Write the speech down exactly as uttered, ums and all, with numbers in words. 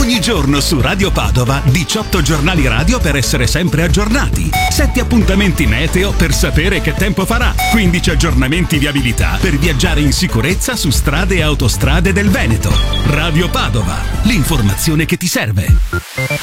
Ogni giorno su Radio Padova, diciotto giornali radio per essere sempre aggiornati, sette appuntamenti meteo per sapere che tempo farà, quindici aggiornamenti viabilità per viaggiare in sicurezza su strade e autostrade del Veneto. Radio Padova, l'informazione che ti serve.